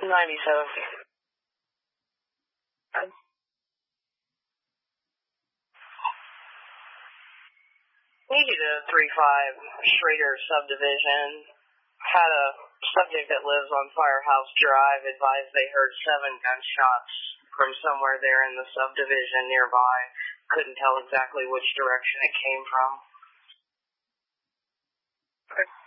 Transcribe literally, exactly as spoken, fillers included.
ninety-seven. Need you to three five Schrader subdivision. Had a subject that lives on Firehouse Drive advised they heard seven gunshots from somewhere there in the subdivision nearby. Couldn't tell exactly which direction it came from. Okay.